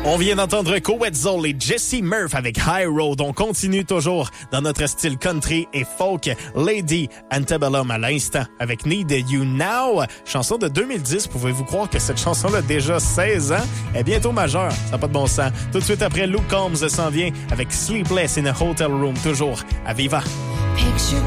On vient d'entendre Coetzel et Jesse Murph avec High Road. On continue toujours dans notre style country et folk. Lady Antebellum à l'instant avec Need You Now. Chanson de 2010. Pouvez-vous croire que cette chanson-là a déjà 16 ans? Elle est bientôt majeure. Ça n'a pas de bon sens. Tout de suite après, Luke Combs s'en vient avec Sleepless in a Hotel Room. Toujours à Viva.